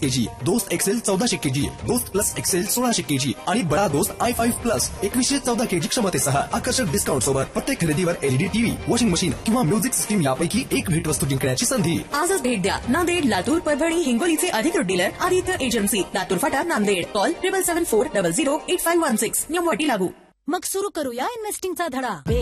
KG, दोस्त Excel 1400 KG, दोस्त plus Excel 1600 KG आणि बडा दोस्त i5 प्लस 2114 केजी क्षमतेसह आकर्षक डिस्काउंट सोबत प्रत्येक खरेदीवर एलईडी टीव्ही, वॉशिंग मशीन किंवा म्युझिक सिस्टीम यापैकी एक भेटवस्तू जिंकण्याची संधी. आजच भेट द्या. नांदेड, लातूर, परभणी, हिंगोलीचे अधिकृत डीलर आदित्य एजन्सी, लातूर फाटा, नांदेड. कॉल 7774008516. नियम अटी लागू. मग सुरू करूया इन्व्हेस्टिंगचा धडा.